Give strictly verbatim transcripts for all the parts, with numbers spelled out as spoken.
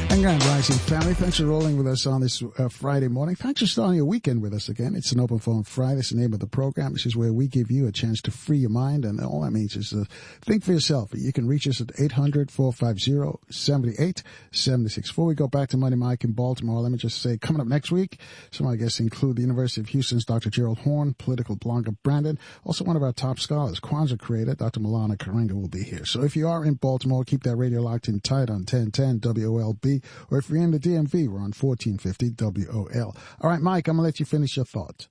And Grand Rising family, thanks for rolling with us on this uh, Friday morning. Thanks for starting your weekend with us again. It's an Open Phone Friday. That's the name of the program. This is where we give you a chance to free your mind, and all that means is uh, think for yourself. You can reach us at eight hundred, four five zero, seven eight seven six. Before we go back to Money Mike in Baltimore, let me just say, coming up next week, some of our guests include the University of Houston's Doctor Gerald Horn, political blogger Brandon, also one of our top scholars, Kwanzaa creator, Doctor Milana Karenga will be here. So if you are in Baltimore, keep that radio locked in tight on ten ten W O L B. Or if you're in the D M V, we're on fourteen fifty W O L. All right, Mike, I'm going to let you finish your thoughts.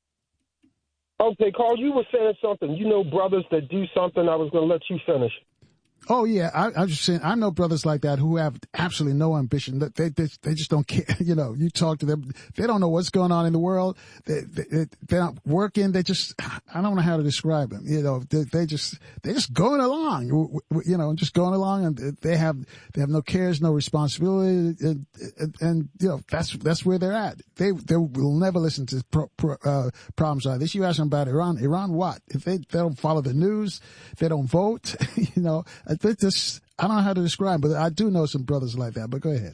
Okay, Carl, you were saying something. You know brothers that do something. I was going to let you finish. Oh, yeah. I, I was just saying, I know brothers like that who have absolutely no ambition. They, they, they just don't care. You know, you talk to them. They don't know what's going on in the world. They, they, they're not working. They just, I don't know how to describe them. You know, they, they just, they're just going along, you know, just going along, and they have, they have no cares, no responsibility. And, and, and you know, that's, that's where they're at. They, they will never listen to pro, pro, uh, problems like this. You ask them about Iran. Iran what? If they, they don't follow the news, they don't vote, you know, This, I don't know how to describe, but I do know some brothers like that. But go ahead.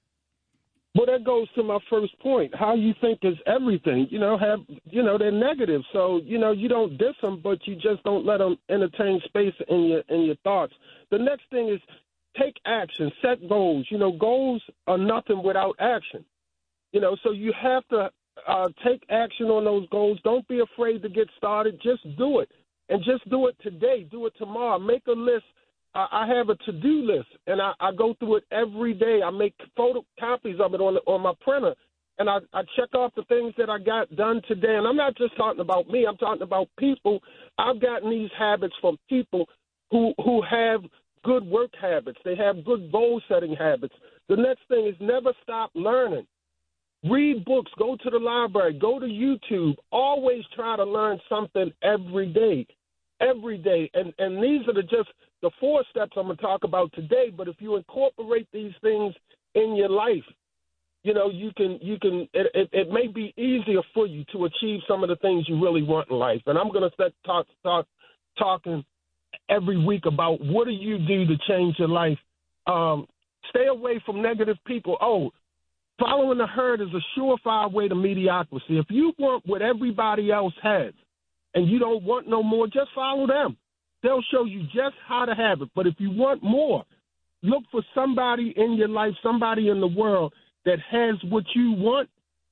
Well, that goes to my first point. How you think is everything. You know, have you know they're negative, so you know you don't diss them, but you just don't let them entertain space in your in your thoughts. The next thing is take action, set goals. You know, goals are nothing without action. You know, so you have to uh, take action on those goals. Don't be afraid to get started. Just do it, and just do it today. Do it tomorrow. Make a list. I have a to-do list, and I, I go through it every day. I make photocopies of it on the, on my printer, and I, I check off the things that I got done today. And I'm not just talking about me. I'm talking about people. I've gotten these habits from people who who have good work habits. They have good goal-setting habits. The next thing is never stop learning. Read books. Go to the library. Go to YouTube. Always try to learn something every day. Every day. And, and these are the just the four steps I'm going to talk about today. But if you incorporate these things in your life, you know, you can, you can, it, it, it may be easier for you to achieve some of the things you really want in life. And I'm going to start talk, talk, talking every week about what do you do to change your life. Um, stay away from negative people. Oh, following the herd is a surefire way to mediocrity. If you want what everybody else has and you don't want no more, just follow them. They'll show you just how to have it. But if you want more, look for somebody in your life, somebody in the world that has what you want,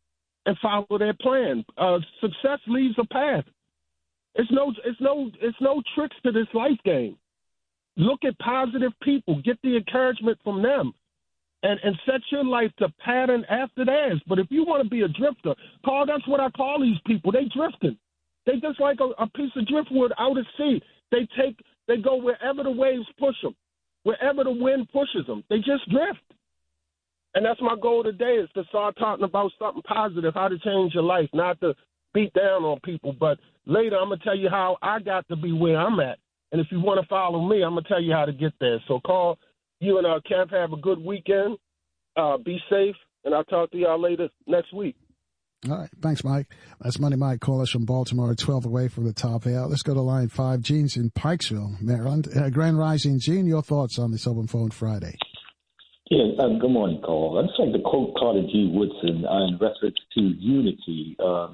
and follow their plan. Uh, success leaves a path. It's no, it's no, it's no tricks to this life game. Look at positive people. Get the encouragement from them, and and set your life to pattern after theirs. But if you want to be a drifter, Carl, that's what I call these people. They drifting. They just like a, a piece of driftwood out at sea. They take, they go wherever the waves push them, wherever the wind pushes them. They just drift. And that's my goal today, is to start talking about something positive, how to change your life, not to beat down on people. But later I'm going to tell you how I got to be where I'm at. And if you want to follow me, I'm going to tell you how to get there. So, Carl, you and uh, Kev have a good weekend. Uh, be safe, and I'll talk to y'all later next week. All right. Thanks, Mike. That's Money Mike. Call us from Baltimore, twelve away from the top here. Let's go to line five. Gene's in Pikesville, Maryland. Uh, Grand Rising. Gene, your thoughts on this Open Phone Friday? Yeah, uh, good morning, Carl. I'd just like to quote Carter G. Woodson uh, in reference to unity. Uh,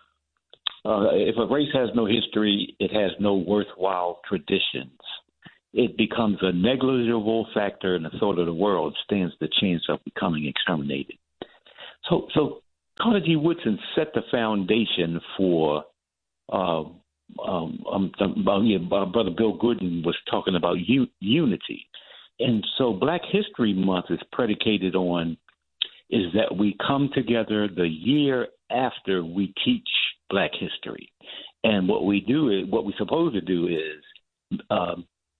uh, if a race has no history, it has no worthwhile traditions. It becomes a negligible factor in the thought of the world, stands the chance of becoming exterminated. So, so Carter G. Woodson set the foundation for, uh, um, um, uh, yeah, uh, Brother Bill Gooden was talking about u- unity. And so Black History Month is predicated on is that we come together the year after we teach Black history. And what we do is, what we're supposed to do is um,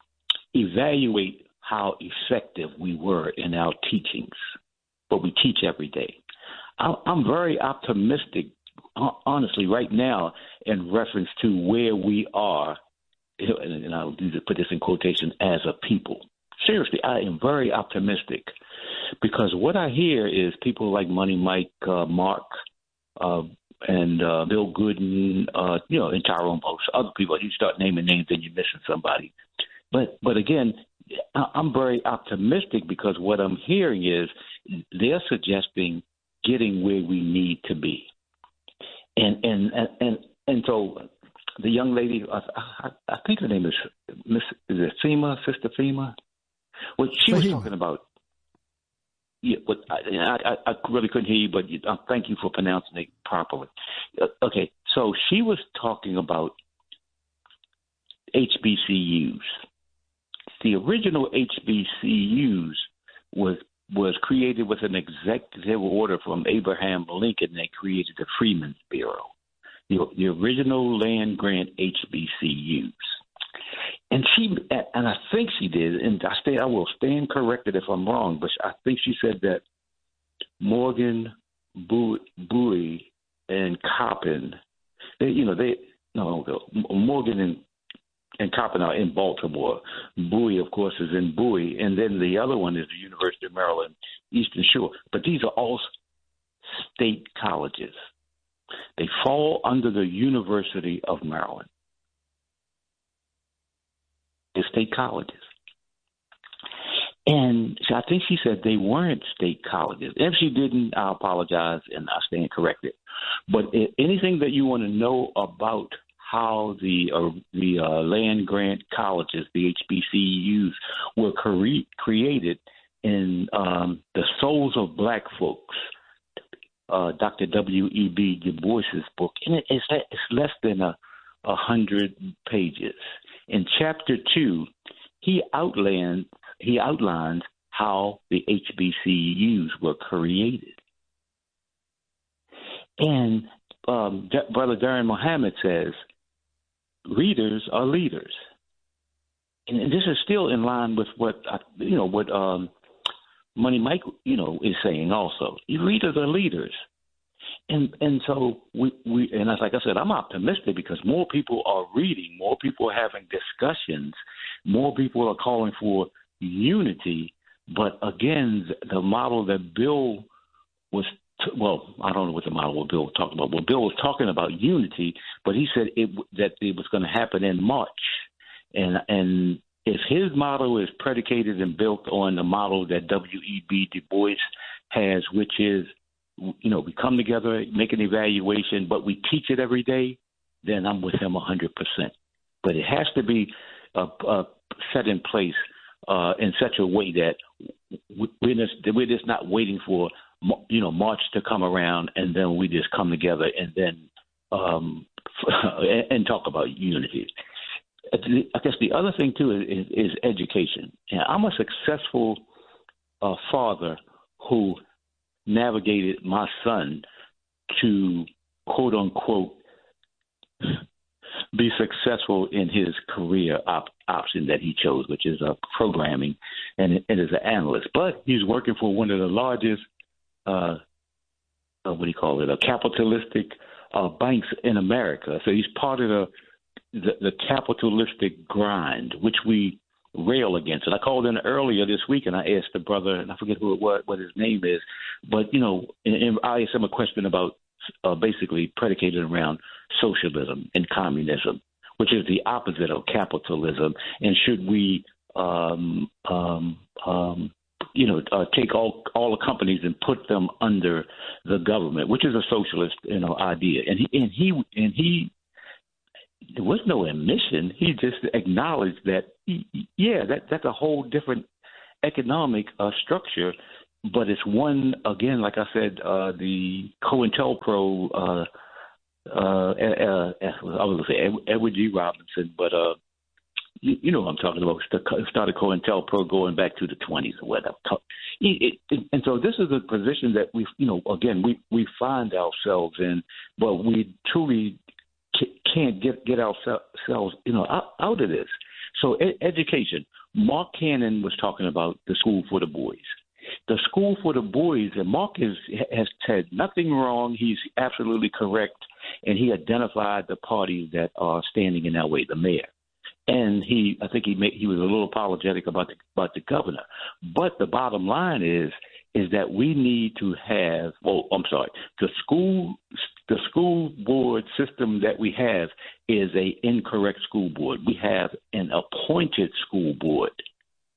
evaluate how effective we were in our teachings, but we teach every day. I'm very optimistic, honestly, right now in reference to where we are, and I'll put this in quotation, as a people. Seriously, I am very optimistic because what I hear is people like Money Mike, uh, Mark, uh, and uh, Bill Gooden, uh, you know, and Tyrone Post, other people. You start naming names and you're missing somebody. But but again, I'm very optimistic because what I'm hearing is they're suggesting getting where we need to be, and and and and, and so the young lady, I, I, I think her name is Miss is it FEMA, Sister FEMA. Well, she was talking about. Yeah, but I, I, I really couldn't hear you, but you, uh, thank you for pronouncing it properly. Uh, okay, so she was talking about H B C Us. The original H B C Us was was created with an executive order from Abraham Lincoln. They created the Freedmen's Bureau, the, the original land grant H B C Us. And she, and I think she did, and I stay, I will stand corrected if I'm wrong, but I think she said that Morgan, Bowie, and Coppin, they, you know, they, no, Morgan and, and Coppin are in Baltimore. Bowie, of course, is in Bowie, and then the other one is the University of Maryland, Eastern Shore. But these are all state colleges. They fall under the University of Maryland. State colleges. And so I think she said they weren't state colleges. If she didn't, I apologize and I stand corrected. But anything that you want to know about how the uh, the uh, land grant colleges, the H B C Us, were cre- created in um, The Souls of Black Folks, uh, Doctor W E B Du Bois's book, and it's, it's less than a, a hundred pages. In chapter two, he outlines he outlines how the H B C Us were created. And um, D- Brother Darren Muhammad says, readers are leaders. And, and this is still in line with what, uh, you know, what um, Money Mike, you know, is saying also. Readers are leaders. And and so we, we and as like I said, I'm optimistic because more people are reading, more people are having discussions, more people are calling for unity. But again, the model that Bill was t- well, I don't know what the model Bill talked about. Well, Bill was talking about unity, but he said it, that it was going to happen in March, and and if his model is predicated and built on the model that W E B Du Bois has, which is, you know, we come together, make an evaluation, but we teach it every day, then I'm with him one hundred percent. But it has to be uh, uh, set in place uh, in such a way that we're just, we're just not waiting for, you know, March to come around and then we just come together and then um, and talk about unity. I guess the other thing, too, is, is education. And I'm a successful uh, father who navigated my son to, quote unquote, be successful in his career op- option that he chose, which is uh, programming and, and as an analyst. But he's working for one of the largest, uh, uh, what do you call it, a capitalistic uh, banks in America. So he's part of the, the, the capitalistic grind, which we rail against. And I called in earlier this week and I asked the brother, and I forget who it was, what his name is, but, you know, and, and I asked him a question about uh, basically predicated around socialism and communism, which is the opposite of capitalism. And should we, um, um, um, you know, uh, take all all the companies and put them under the government, which is a socialist, you know, idea. And he and he and he. There was no admission. He just acknowledged that, yeah, that that's a whole different economic uh, structure, but it's one, again, like I said, uh, the COINTELPRO, uh, uh, uh, uh, I was going to say Edward G. Robinson, but uh, you, you know what I'm talking about. Started COINTELPRO going back to the twenties or whatever. It, it, and so this is a position that we, you know, again, we, we find ourselves in, but we truly can't get get ourselves, you know, out, out of this. So ed- education. Mark Cannon was talking about the School for the Boys. The School for the Boys, and Mark is, has said nothing wrong. He's absolutely correct, and he identified the parties that are standing in that way, the mayor. And he, I think he made, he was a little apologetic about the, about the governor. But the bottom line is, is that we need to have, well, I'm sorry, the school the school board system that we have is a incorrect school board. We have an appointed school board.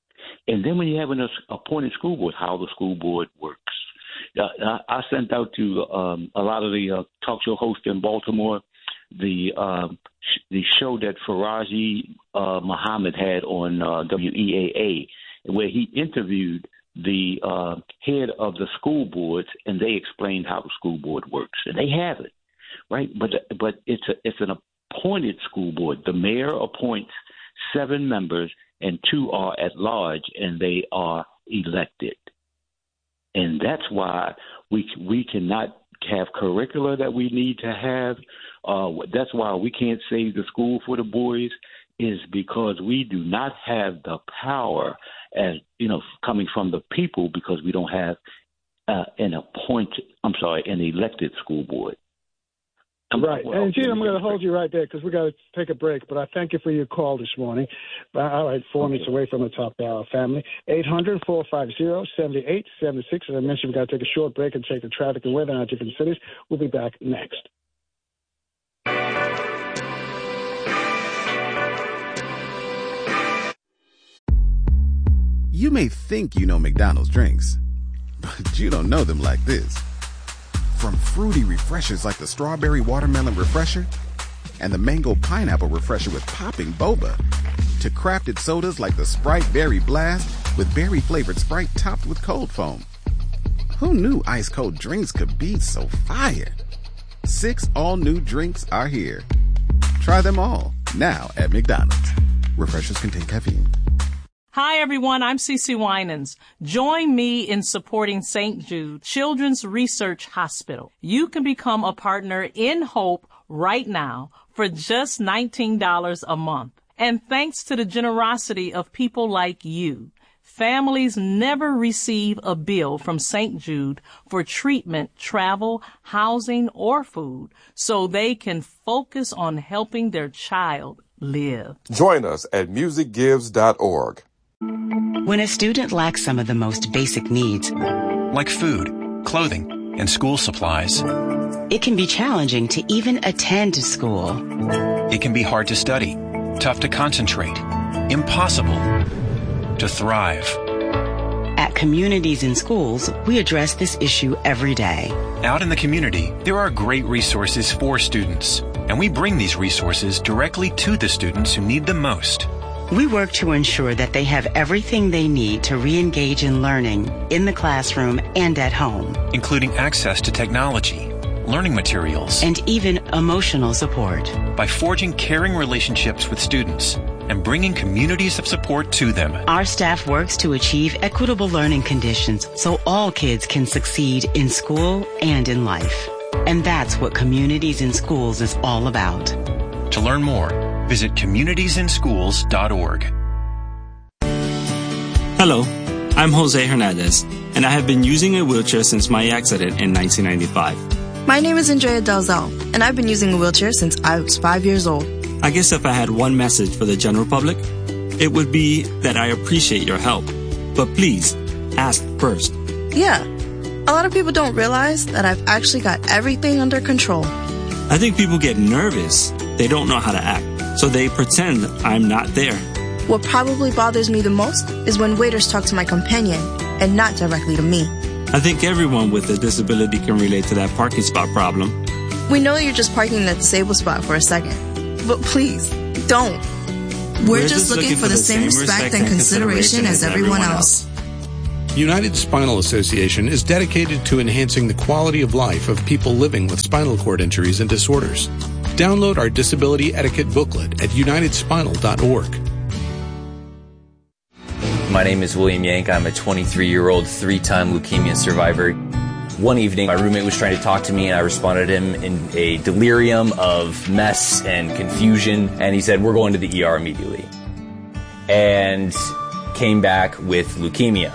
And then when you have an appointed school board, how the school board works. Uh, I sent out to um, a lot of the uh, talk show hosts in Baltimore the uh, sh- the show that Faraji uh, Muhammad had on uh, W E A A, where he interviewed the uh, head of the school boards, and they explained how the school board works. And they have it, right? But but it's a, it's an appointed school board. The mayor appoints seven members, and two are at large, and they are elected. And that's why we we cannot have curricula that we need to have. Uh, that's why we can't save the school for the boys, is because we do not have the power, as you know, coming from the people, because we don't have uh, an appointed, I'm sorry, an elected school board. Right. And, Gene, I'm going to hold you right there because we got to take a break. But I thank you for your call this morning. All right, four okay. minutes away from the top hour family. eight hundred, four five zero, seven eight seven six. As I mentioned, we've got to take a short break and check the traffic and weather in our different cities. We'll be back next. You may think you know McDonald's drinks, but you don't know them like this. From fruity refreshers like the Strawberry Watermelon Refresher and the Mango Pineapple Refresher with popping boba, to crafted sodas like the Sprite Berry Blast with berry-flavored Sprite topped with cold foam. Who knew ice-cold drinks could be so fire? Six all-new drinks are here. Try them all, now at McDonald's. Refreshers contain caffeine. Hi, everyone. I'm Cece Winans. Join me in supporting Saint Jude Children's Research Hospital. You can become a partner in Hope right now for just nineteen dollars a month. And thanks to the generosity of people like you, families never receive a bill from Saint Jude for treatment, travel, housing, or food, so they can focus on helping their child live. Join us at music gives dot org. When a student lacks some of the most basic needs, like food, clothing, and school supplies, it can be challenging to even attend school. It can be hard to study, tough to concentrate, impossible to thrive. At Communities in Schools, we address this issue every day. Out in the community, there are great resources for students, and we bring these resources directly to the students who need them most. We work to ensure that they have everything they need to re-engage in learning in the classroom and at home, including access to technology, learning materials, and even emotional support. By forging caring relationships with students and bringing communities of support to them, our staff works to achieve equitable learning conditions so all kids can succeed in school and in life. And that's what Communities in Schools is all about. To learn more, visit communities in schools dot org. Hello, I'm Jose Hernandez, and I have been using a wheelchair since my accident in nineteen ninety-five. My name is Andrea Dalzell, and I've been using a wheelchair since I was five years old. I guess if I had one message for the general public, it would be that I appreciate your help. But please, ask first. Yeah, a lot of people don't realize that I've actually got everything under control. I think people get nervous. They don't know how to act, so they pretend I'm not there. What probably bothers me the most is when waiters talk to my companion and not directly to me. I think everyone with a disability can relate to that parking spot problem. We know you're just parking in the disabled spot for a second, but please, don't. We're, We're just, just looking, looking for the same respect and consideration as everyone else. United Spinal Association is dedicated to enhancing the quality of life of people living with spinal cord injuries and disorders. Download our disability etiquette booklet at united spinal dot org. My name is William Yank. I'm a twenty-three-year-old three-time leukemia survivor. One evening, my roommate was trying to talk to me, and I responded to him in a delirium of mess and confusion, and he said, "We're going to the E R immediately," and came back with leukemia.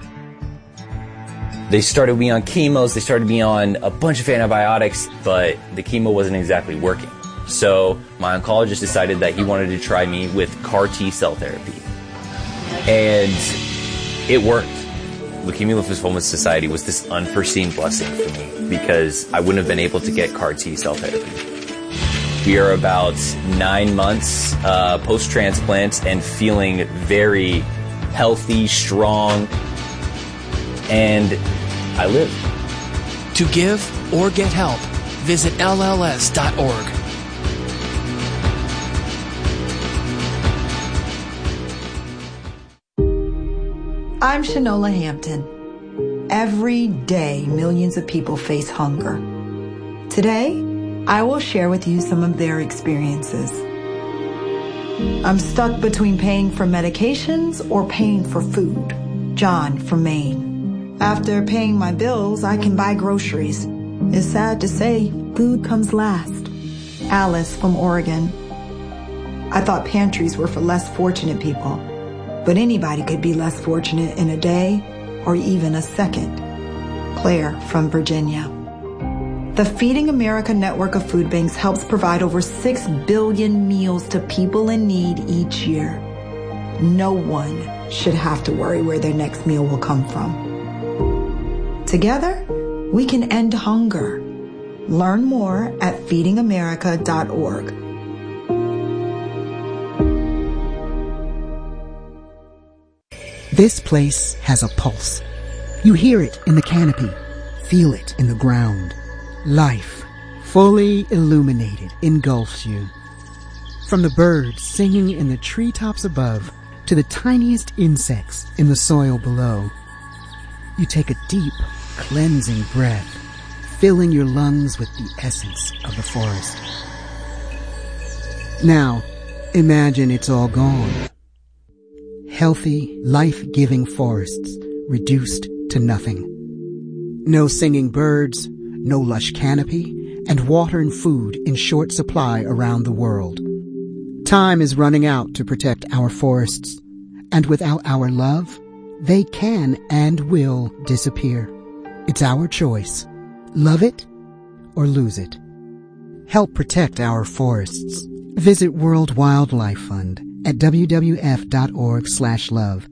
They started me on chemos, they started me on a bunch of antibiotics, but the chemo wasn't exactly working. So my oncologist decided that he wanted to try me with C A R T cell therapy. And it worked. Leukemia Lymphoma Society was this unforeseen blessing for me because I wouldn't have been able to get C A R T cell therapy. We are about nine months uh, post-transplant and feeling very healthy, strong, and I live. To give or get help, visit L L S dot org. I'm Shanola Hampton. Every day, millions of people face hunger. Today, I will share with you some of their experiences. I'm stuck between paying for medications or paying for food. John from Maine. After paying my bills, I can buy groceries. It's sad to say, food comes last. Alice from Oregon. I thought pantries were for less fortunate people, but anybody could be less fortunate in a day or even a second. Claire from Virginia. The Feeding America network of food banks helps provide over six billion meals to people in need each year. No one should have to worry where their next meal will come from. Together, we can end hunger. Learn more at feeding america dot org. This place has a pulse. You hear it in the canopy, feel it in the ground. Life, fully illuminated, engulfs you. From the birds singing in the treetops above to the tiniest insects in the soil below, you take a deep, cleansing breath, filling your lungs with the essence of the forest. Now, imagine it's all gone. Healthy, life-giving forests reduced to nothing. No singing birds, no lush canopy, and water and food in short supply around the world. Time is running out to protect our forests, and without our love, they can and will disappear. It's our choice. Love it or lose it. Help protect our forests. Visit World Wildlife Fund at w w f dot org slash love.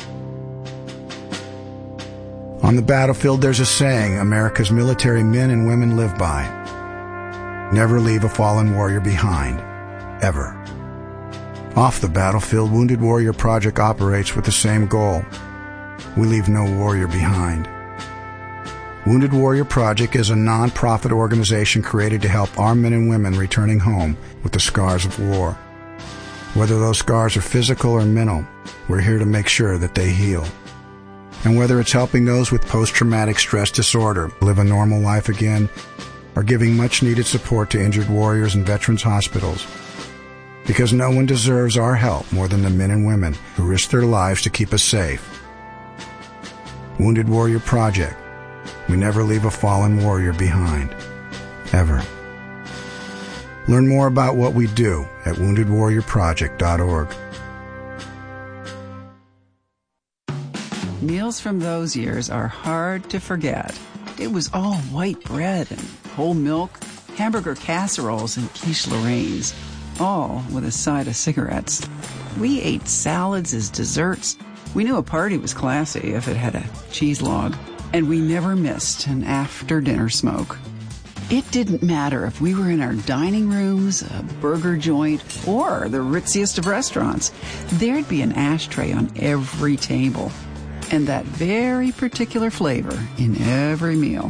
On the battlefield, there's a saying America's military men and women live by. Never leave a fallen warrior behind. Ever. Off the battlefield, Wounded Warrior Project operates with the same goal. We leave no warrior behind. Wounded Warrior Project is a non-profit organization created to help our men and women returning home with the scars of war. Whether those scars are physical or mental, we're here to make sure that they heal. And whether it's helping those with post-traumatic stress disorder live a normal life again, or giving much-needed support to injured warriors in veterans' hospitals, because no one deserves our help more than the men and women who risk their lives to keep us safe. Wounded Warrior Project. We never leave a fallen warrior behind. Ever. Learn more about what we do at wounded warrior project dot org. Meals from those years are hard to forget. It was all white bread and whole milk, hamburger casseroles and quiche Lorraine's, all with a side of cigarettes. We ate salads as desserts. We knew a party was classy if it had a cheese log. And we never missed an after-dinner smoke. It didn't matter if we were in our dining rooms, a burger joint, or the ritziest of restaurants. There'd be an ashtray on every table. And that very particular flavor in every meal.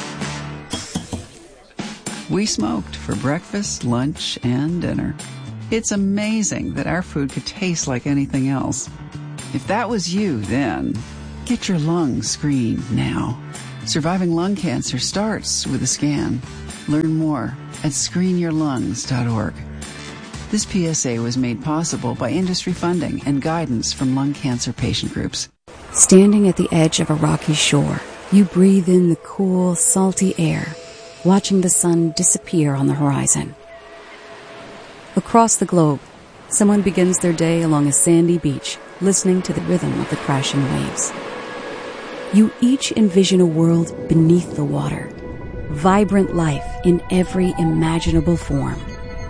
We smoked for breakfast, lunch, and dinner. It's amazing that our food could taste like anything else. If that was you then, get your lungs screened now. Surviving lung cancer starts with a scan. Learn more at screen your lungs dot org. This P S A was made possible by industry funding and guidance from lung cancer patient groups. Standing at the edge of a rocky shore, you breathe in the cool, salty air, watching the sun disappear on the horizon. Across the globe, someone begins their day along a sandy beach, listening to the rhythm of the crashing waves. You each envision a world beneath the water, vibrant life in every imaginable form.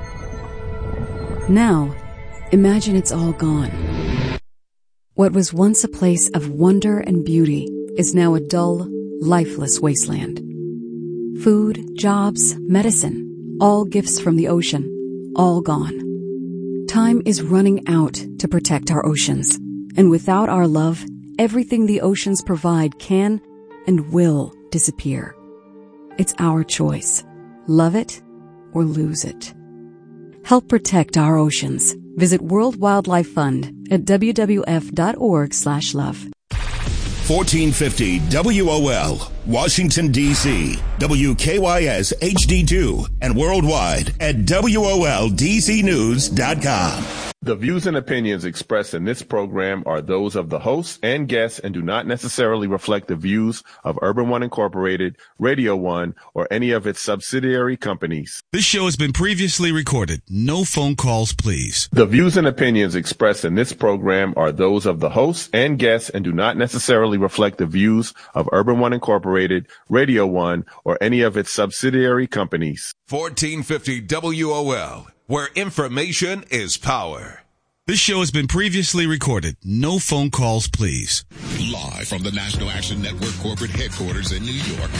Now, imagine it's all gone. What was once a place of wonder and beauty is now a dull, lifeless wasteland. Food, jobs, medicine, all gifts from the ocean, all gone. Time is running out to protect our oceans, And without our love, everything the oceans provide can and will disappear. It's our choice. Love it or lose it. Help protect our oceans. Visit World Wildlife Fund at w w f dot org slash love. fourteen fifty W O L, Washington, D C, W K Y S H D two, and worldwide at W O L D C news dot com. The views and opinions expressed in this program are those of the hosts and guests and do not necessarily reflect the views of Urban One Incorporated, Radio One, or any of its subsidiary companies. This show has been previously recorded. No phone calls, please. The views and opinions expressed in this program are those of the hosts and guests and do not necessarily reflect the views of Urban One Incorporated, Radio One, or any of its subsidiary companies. fourteen fifty W O L, where information is power. This show has been previously recorded. No phone calls, please. Live from the National Action Network corporate headquarters in New York.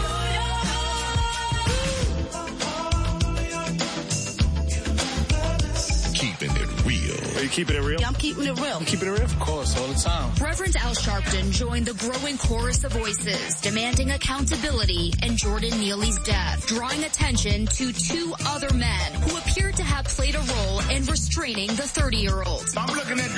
Keeping it real. Are you keeping it real? Yeah, I'm keeping it real. I'm keeping it real? Of course, all the time. Reverend Al Sharpton joined the growing chorus of voices demanding accountability in Jordan Neely's death, drawing attention to two other men who appeared to have played a role in restraining the thirty-year-old. I'm looking at